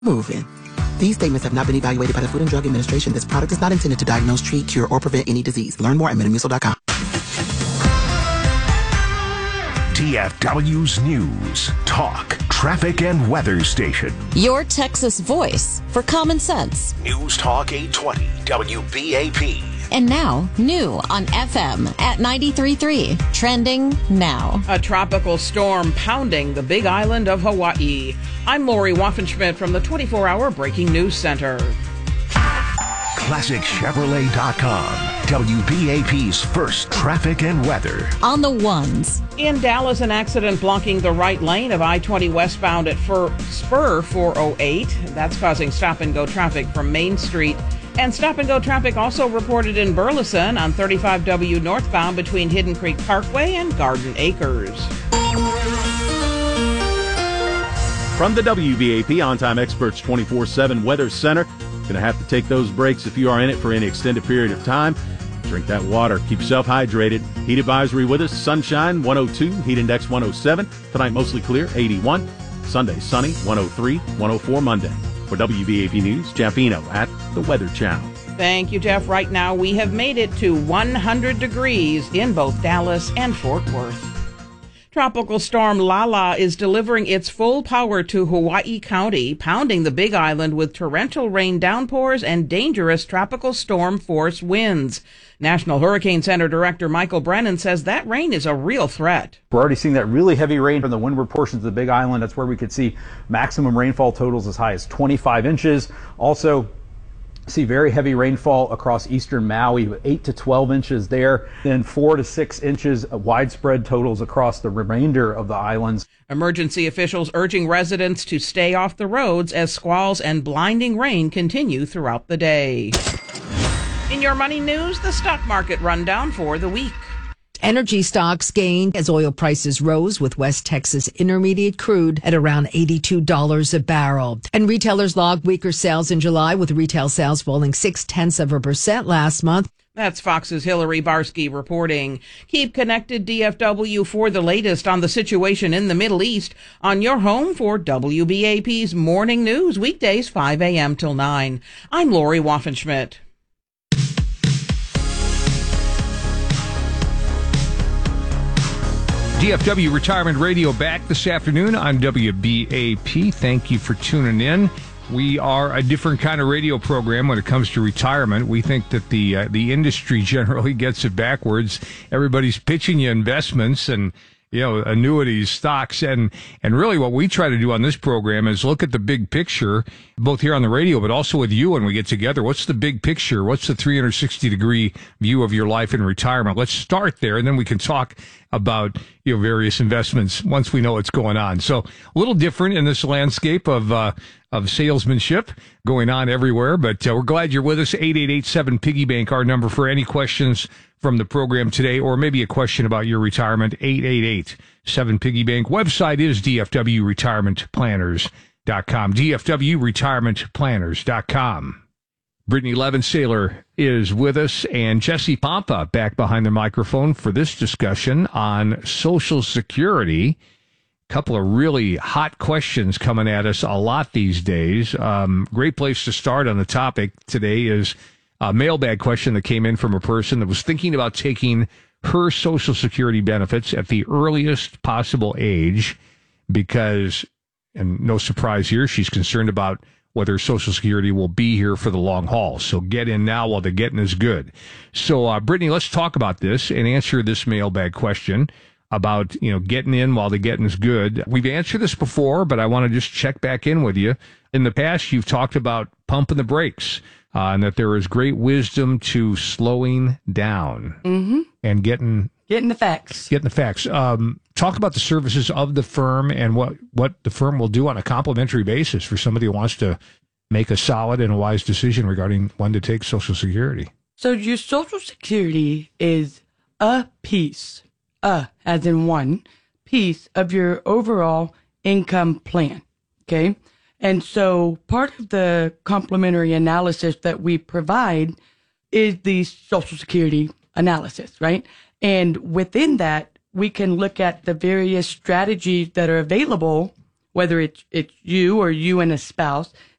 Moving. These statements have not been evaluated by the Food and Drug Administration. This product is not intended to diagnose, treat, cure, or prevent any disease. Learn more at Metamucil.com. DFW's News, Talk, Traffic, and Weather Station. Your Texas voice for common sense. News Talk 820, WBAP. And now, new on FM at 93.3. Trending now. A tropical storm pounding the Big Island of Hawaii. I'm Lori Waffenschmidt from the 24-hour Breaking News Center. ClassicChevrolet.com. WBAP's first traffic and weather. On the ones. In Dallas, an accident blocking the right lane of I-20 westbound at Spur 408. That's causing stop-and-go traffic from Main Street. And stop-and-go traffic also reported in Burleson on 35W northbound between Hidden Creek Parkway and Garden Acres. From the WBAP On-Time Experts 24/7 Weather Center, going to have to take those breaks if you are in it for any extended period of time. Drink that water. Keep yourself hydrated. Heat advisory with us. Sunshine, 102. Heat index, 107. Tonight, mostly clear, 81. Sunday, sunny, 103. 104 Monday. For WBAP News, Jeff Eno at the Weather Channel. Thank you, Jeff. Right now, we have made it to 100 degrees in both Dallas and Fort Worth. Tropical storm Lala is delivering its full power to Hawaii County, pounding the Big Island with torrential rain downpours and dangerous tropical storm force winds. National Hurricane Center Director Michael Brennan says that rain is a real threat. We're already seeing that really heavy rain from the windward portions of the Big Island. That's where we could see maximum rainfall totals as high as 25 inches. Also, see very heavy rainfall across eastern Maui, with 8 to 12 inches there, then 4 to 6 inches of widespread totals across the remainder of the islands. Emergency officials urging residents to stay off the roads as squalls and blinding rain continue throughout the day. In your money news, the stock market rundown for the week. Energy stocks gained as oil prices rose, with West Texas Intermediate crude at around $82 a barrel. And retailers logged weaker sales in July, with retail sales falling 0.6% last month. That's Fox's Hillary Barsky reporting. Keep connected, DFW, for the latest on the situation in the Middle East on your home for WBAP's Morning News, weekdays 5 a.m. till 9. I'm Lori Waffenschmidt. DFW Retirement Radio back this afternoon on WBAP. Thank you for tuning in. We are a different kind of radio program when it comes to retirement. We think that the industry generally gets it backwards. Everybody's pitching you investments and annuities, stocks, and really what we try to do on this program is look at the big picture, both here on the radio, but also with you when we get together. What's the big picture? What's the 360-degree view of your life in retirement? Let's start there, and then we can talk about various investments once we know what's going on. So a little different in this landscape of salesmanship going on everywhere, but we're glad you're with us. 888-7-PIGGY-BANK, our number for any questions from the program today, or maybe a question about your retirement. 888-7-PIGGY-BANK. Website is DFWRetirementPlanners.com. DFWRetirementPlanners.com. Brittany Levensaler is with us, and Jesse Pompa back behind the microphone for this discussion on Social Security. Couple of really hot questions coming at us a lot these days. Great place to start on the topic today is a mailbag question that came in from a person that was thinking about taking her Social Security benefits at the earliest possible age because, and no surprise here, she's concerned about whether Social Security will be here for the long haul. So get in now while the getting is good. So, Brittany, let's talk about this and answer this mailbag question about, getting in while the getting is good. We've answered this before, but I want to just check back in with you. In the past, you've talked about pumping the brakes, and that there is great wisdom to slowing down and getting the facts. Talk about the services of the firm and what the firm will do on a complimentary basis for somebody who wants to make a solid and a wise decision regarding when to take Social Security. So your Social Security is a piece, as in one piece of your overall income plan. Okay. And so part of the complementary analysis that we provide is the Social Security analysis, right? And within that, we can look at the various strategies that are available whether it's you or you and a spouse,